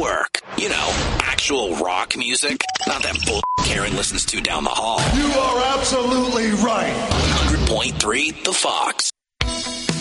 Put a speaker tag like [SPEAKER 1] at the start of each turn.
[SPEAKER 1] Network. You know, actual rock music, not that bull Karen listens to down the hall.
[SPEAKER 2] You are absolutely right.
[SPEAKER 1] 100.3 The Fox.